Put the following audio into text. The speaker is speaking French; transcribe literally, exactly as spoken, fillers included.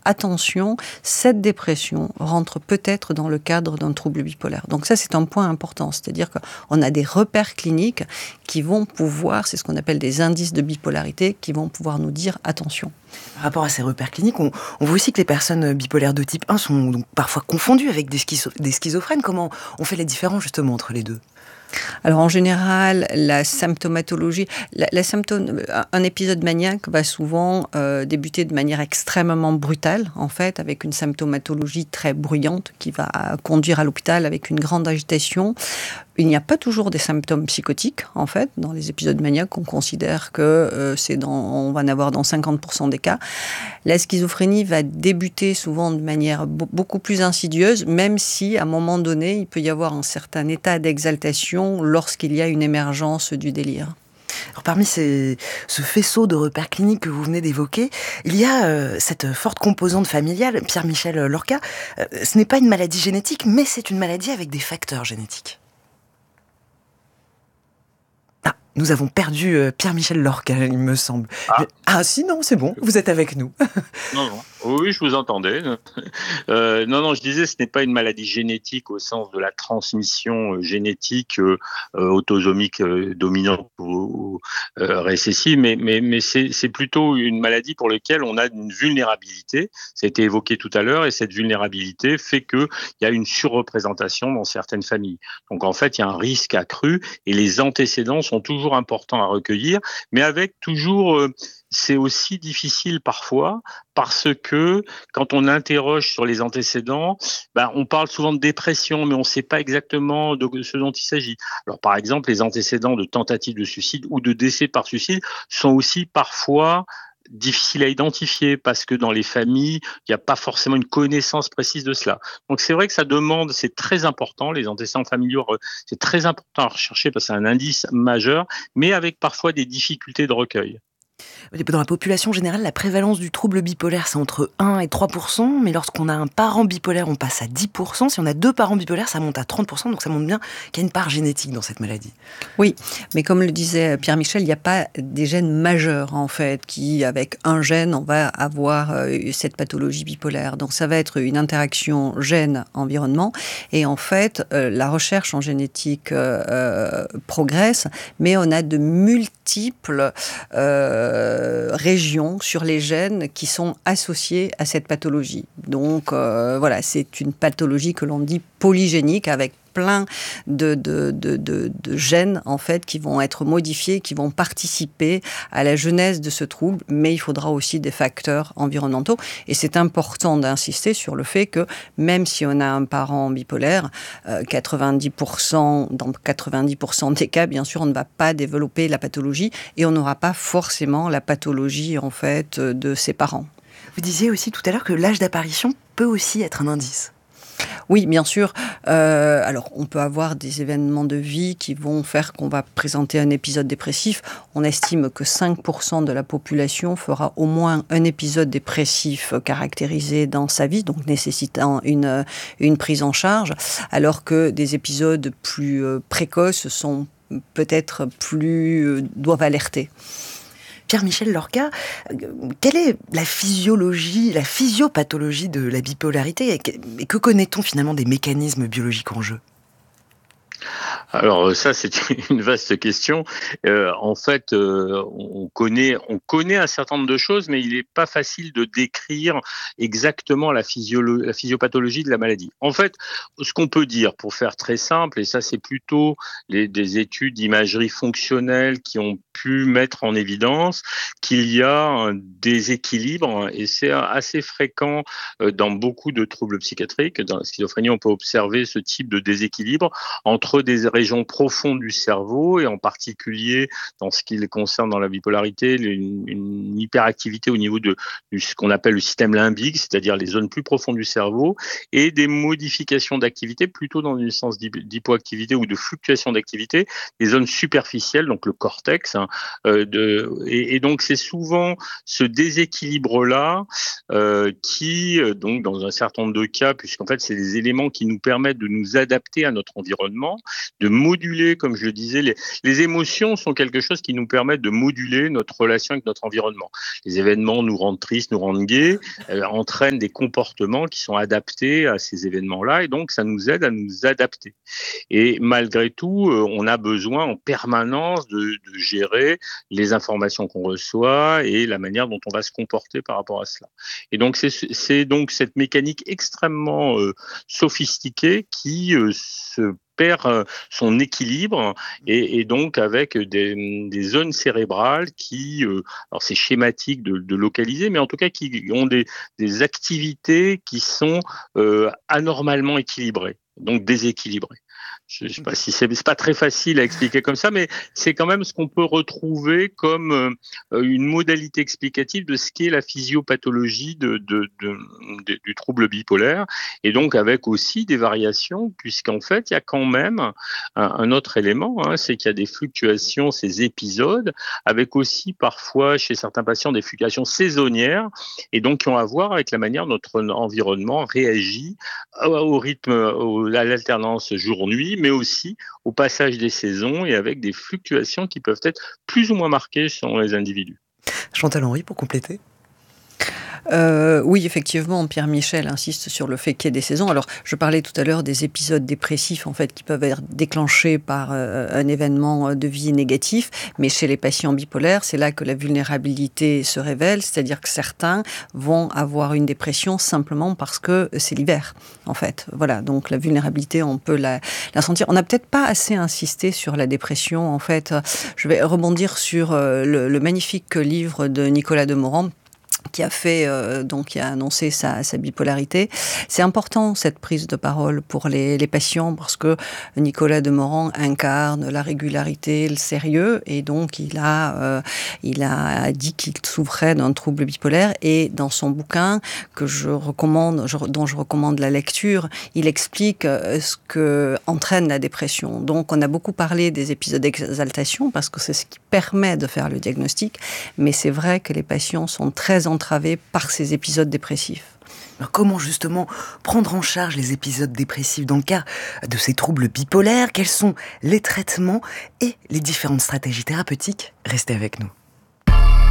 attention, cette dépression rentre peut-être dans le cadre d'un trouble bipolaire. Donc ça, c'est un point important, c'est-à-dire qu'on a des repères cliniques qui vont pouvoir, c'est ce qu'on appelle des indices de bipolarité, qui vont pouvoir nous dire attention. Par rapport à ces repères cliniques, on, on voit aussi que les personnes bipolaires de type un sont donc parfois confondues avec des, schizo- des schizophrènes. Comment on fait la différence justement entre les deux ? Alors en général, la symptomatologie, la, la symptôme, un épisode maniaque va souvent euh, débuter de manière extrêmement brutale, en fait, avec une symptomatologie très bruyante qui va conduire à l'hôpital avec une grande agitation. Il n'y a pas toujours des symptômes psychotiques, en fait, dans les épisodes maniaques. On considère que euh, c'est dans, on va en avoir dans cinquante pour cent des cas. La schizophrénie va débuter souvent de manière b- beaucoup plus insidieuse, même si, à un moment donné, il peut y avoir un certain état d'exaltation lorsqu'il y a une émergence du délire. Alors, parmi ces, ce faisceau de repères cliniques que vous venez d'évoquer, il y a euh, cette forte composante familiale. Pierre-Michel Lorca, euh, ce n'est pas une maladie génétique, mais c'est une maladie avec des facteurs génétiques. Ah, nous avons perdu euh, Pierre-Michel Lorca, il me semble. Ah. ah si, non, c'est bon, vous êtes avec nous. Non, non. Oui, je vous entendais. Euh, non, non, je disais, ce n'est pas une maladie génétique au sens de la transmission euh, génétique euh, autosomique euh, dominante ou, ou euh, récessive, mais, mais, mais c'est, c'est plutôt une maladie pour laquelle on a une vulnérabilité. Ça a été évoqué tout à l'heure, et cette vulnérabilité fait qu'il y a une surreprésentation dans certaines familles. Donc, en fait, il y a un risque accru, et les antécédents sont toujours importants à recueillir, mais avec toujours... Euh, c'est aussi difficile parfois parce que quand on interroge sur les antécédents, ben, on parle souvent de dépression, mais on ne sait pas exactement de ce dont il s'agit. Alors par exemple, les antécédents de tentative de suicide ou de décès par suicide sont aussi parfois difficiles à identifier parce que dans les familles, il n'y a pas forcément une connaissance précise de cela. Donc c'est vrai que ça demande, c'est très important, les antécédents familiaux, c'est très important à rechercher parce que c'est un indice majeur, mais avec parfois des difficultés de recueil. Dans la population générale, la prévalence du trouble bipolaire, c'est entre un et trois pour cent, mais lorsqu'on a un parent bipolaire, on passe à dix pour cent. Si on a deux parents bipolaires, ça monte à trente pour cent, donc ça montre bien qu'il y a une part génétique dans cette maladie. Oui, mais comme le disait Pierre-Michel, il n'y a pas des gènes majeurs, en fait, qui, avec un gène, on va avoir euh, cette pathologie bipolaire. Donc ça va être une interaction gène-environnement, et en fait, euh, la recherche en génétique euh, euh, progresse, mais on a de multiples euh, régions sur les gènes qui sont associées à cette pathologie. Donc euh, voilà, c'est une pathologie que l'on dit polygénique, avec plein de, de, de, de, de gènes en fait qui vont être modifiés, qui vont participer à la genèse de ce trouble, mais il faudra aussi des facteurs environnementaux. Et c'est important d'insister sur le fait que même si on a un parent bipolaire, euh, quatre-vingt-dix pour cent, dans quatre-vingt-dix pour cent des cas, bien sûr, on ne va pas développer la pathologie et on n'aura pas forcément la pathologie en fait de ses parents. Vous disiez aussi tout à l'heure que l'âge d'apparition peut aussi être un indice. Oui, bien sûr. Euh, alors, on peut avoir des événements de vie qui vont faire qu'on va présenter un épisode dépressif. On estime que cinq pour cent de la population fera au moins un épisode dépressif caractérisé dans sa vie, donc nécessitant une, une prise en charge, alors que des épisodes plus euh, précoces sont peut-être plus... Euh, doivent alerter. Pierre-Michel Lorca, quelle est la physiologie, la physiopathologie de la bipolarité et que connaît-on finalement des mécanismes biologiques en jeu ? Alors ça, c'est une vaste question. Euh, en fait, euh, on connaît, on connaît un certain nombre de choses, mais il n'est pas facile de décrire exactement la, physiolo- la physiopathologie de la maladie. En fait, ce qu'on peut dire, pour faire très simple, et ça c'est plutôt les, des études d'imagerie fonctionnelle qui ont pu mettre en évidence qu'il y a un déséquilibre, et c'est assez fréquent dans beaucoup de troubles psychiatriques. Dans la schizophrénie, on peut observer ce type de déséquilibre entre des régions profondes du cerveau, et en particulier dans ce qui concerne dans la bipolarité, une, une hyperactivité au niveau de, de ce qu'on appelle le système limbique, c'est-à-dire les zones plus profondes du cerveau, et des modifications d'activité plutôt dans le sens d'hypoactivité ou de fluctuation d'activité, des zones superficielles, donc le cortex. Hein, euh, de, et, et donc c'est souvent ce déséquilibre-là euh, qui, donc dans un certain nombre de cas, puisqu'en fait c'est des éléments qui nous permettent de nous adapter à notre environnement, de moduler, comme je le disais, les, les émotions sont quelque chose qui nous permet de moduler notre relation avec notre environnement. Les événements nous rendent tristes, nous rendent gais, euh, entraînent des comportements qui sont adaptés à ces événements-là, et donc ça nous aide à nous adapter. Et malgré tout, euh, on a besoin en permanence de, de gérer les informations qu'on reçoit et la manière dont on va se comporter par rapport à cela. Et donc c'est, c'est donc cette mécanique extrêmement euh, sophistiquée qui euh, se perd son équilibre et, et donc avec des, des zones cérébrales qui, euh, alors c'est schématique de, de localiser, mais en tout cas qui ont des, des activités qui sont euh, anormalement équilibrées, donc déséquilibrées. Je ne sais pas si c'est, c'est pas très facile à expliquer comme ça, mais c'est quand même ce qu'on peut retrouver comme euh, une modalité explicative de ce qu'est la physiopathologie de, de, de, de, du trouble bipolaire, et donc avec aussi des variations, puisqu'en fait, il y a quand même un, un autre élément, hein, c'est qu'il y a des fluctuations, ces épisodes, avec aussi parfois chez certains patients des fluctuations saisonnières, et donc qui ont à voir avec la manière dont notre environnement réagit au rythme, à l'alternance jour-nuit, mais aussi au passage des saisons et avec des fluctuations qui peuvent être plus ou moins marquées selon les individus. Chantal Henry, pour compléter. Euh, oui, effectivement, Pierre Michel insiste sur le fait qu'il y ait des saisons. Alors, je parlais tout à l'heure des épisodes dépressifs, en fait, qui peuvent être déclenchés par euh, un événement de vie négatif, mais chez les patients bipolaires, c'est là que la vulnérabilité se révèle, c'est-à-dire que certains vont avoir une dépression simplement parce que c'est l'hiver, en fait. Voilà, donc la vulnérabilité, on peut la, la sentir. On n'a peut-être pas assez insisté sur la dépression, en fait. Je vais rebondir sur euh, le, le magnifique livre de Nicolas Demorand, qui a fait, euh, donc, qui a annoncé sa, sa bipolarité. C'est important, cette prise de parole pour les, les patients, parce que Nicolas Demorand incarne la régularité, le sérieux, et donc il a, euh, il a dit qu'il souffrait d'un trouble bipolaire, et dans son bouquin, que je recommande, je, dont je recommande la lecture, il explique ce que entraîne la dépression. Donc, on a beaucoup parlé des épisodes d'exaltation, parce que c'est ce qui permet de faire le diagnostic, mais c'est vrai que les patients sont très entravés par ces épisodes dépressifs. Alors comment justement prendre en charge les épisodes dépressifs dans le cas de ces troubles bipolaires? Quels sont les traitements et les différentes stratégies thérapeutiques? Restez avec nous.